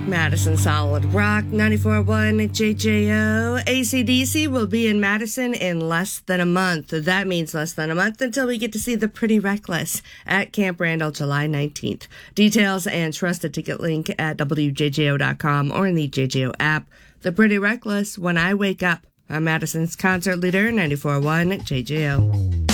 Madison Solid Rock 94.1 JJO. AC/DC will be in Madison in less than a month. That means less than a month until we get to see the Pretty Reckless at Camp Randall July 19th. Details and trust a ticket link at WJJO.com or in the JJO app. The Pretty Reckless, When I Wake Up. I'm Madison's concert leader, 94.1 JJO.